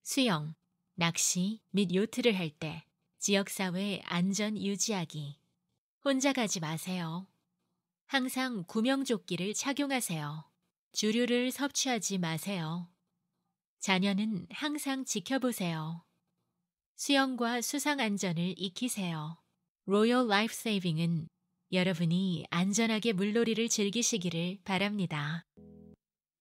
수영, 낚시 및 요트를 할 때 지역사회 안전 유지하기. 혼자 가지 마세요. 항상 구명조끼를 착용하세요. 주류를 섭취하지 마세요. 자녀는 항상 지켜보세요. 수영과 수상 안전을 익히세요. 로열 라이프 세이빙은 여러분이 안전하게 물놀이를 즐기시기를 바랍니다.